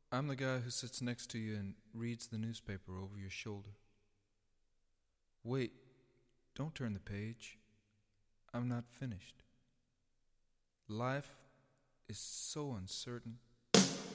I'm the guy who sits next to you and reads the newspaper over your shoulder. Wait, don't turn the page. I'm not finished. Life is so uncertain.